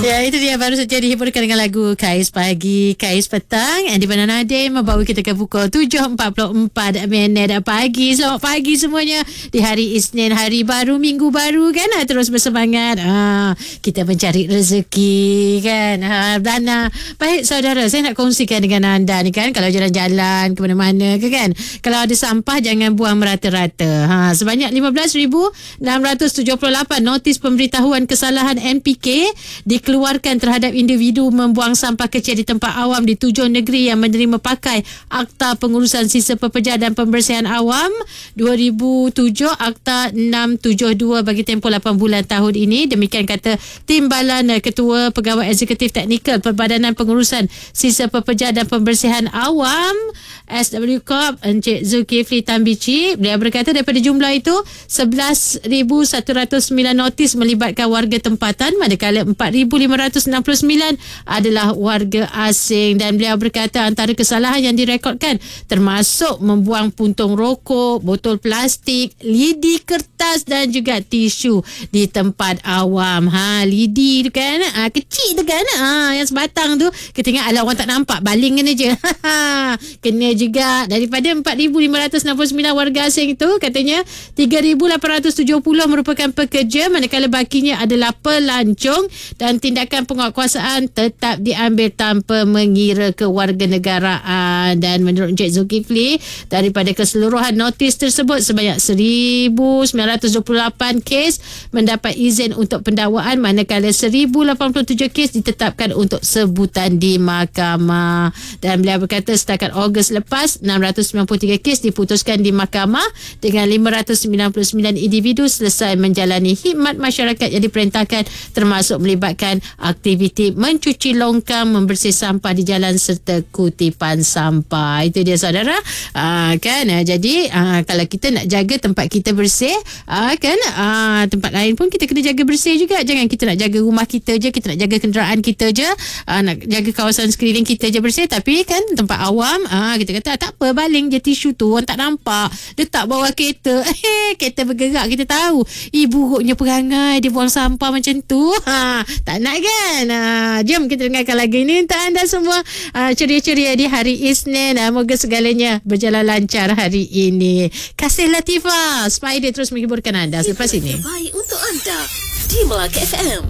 Ya, itu dia baru saja dihiburkan dengan lagu Kais Pagi, Kais Petang, di mana Nadim membawa kita ke pukul 7.44 pagi. Selamat pagi semuanya di hari Isnin, hari baru, minggu baru kan. Terus bersemangat. Kita mencari rezeki kan. Dan baik saudara, saya nak kongsikan dengan anda ni kan, kalau jalan-jalan ke mana-mana ke kan, kalau ada sampah jangan buang merata-rata. Sebanyak 15,678 notis pemberitahuan kesalahan NPK dikeluarkan terhadap individu membuang sampah kecil di tempat awam di 7 negeri yang menerima pakai Akta Pengurusan Sisa Pekerja dan Pembersihan Awam 2007 Akta 672 bagi tempoh 8 bulan tahun ini. Demikian kata Timbalan Ketua Pegawai Eksekutif Teknikal Perbadanan Pengurusan Sisa Pekerja dan Pembersihan Awam SW Corp Encik Zulkifli Tambici. Beliau berkata daripada jumlah itu 11,109 notis melibatkan warga tempatan, manakala 4,569 adalah warga asing. Dan beliau berkata antara kesalahan yang direkodkan termasuk membuang puntung rokok, botol plastik, lidi kertas dan juga tisu di tempat awam. Lidi tu kan, kecil tu kan, yang sebatang tu, kita tengok ala orang tak nampak, baling kena je. Kena juga. Daripada 4,569 warga asing itu, katanya 3,870 merupakan pekerja, manakala bakinya adalah pelancong, dan tindakan penguatkuasaan tetap diambil tanpa mengira kewarganegaraan. Dan menurut Encik Zulkifli, daripada keseluruhan notis tersebut sebanyak 1,928 kes mendapat izin untuk pendakwaan, manakala 1,087 kes ditetapkan untuk sebutan di mahkamah. Dan beliau berkata setakat Ogos lepas 693 kes diputuskan di mahkamah dengan 599 individu selesai menjalani khidmat masyarakat yang diperintahkan, termasuk melibatkan aktiviti mencuci longkang, membersih sampah di jalan serta kutipan sampah. Itu dia saudara. Kan, jadi kalau kita nak jaga tempat kita bersih, kan, tempat lain pun kita kena jaga bersih juga. Jangan kita nak jaga rumah kita je, kita nak jaga kenderaan kita je, nak jaga kawasan sekeliling kita je bersih, tapi kan tempat awam, kita kata tak apa, baling je tisu tu, orang tak nampak, letak bawah kereta, kereta bergerak, kita tahu buruknya perangai dia buang sampah macam tu. Tak nak kan. Jom kita dengarkan lagu ini untuk anda semua, ceria-ceria di hari Isnin. Moga segalanya berjalan lancar hari ini. Kasih Latifah, Spider terus menghiburkan anda selepas ini. Baik untuk anda di Melaka FM.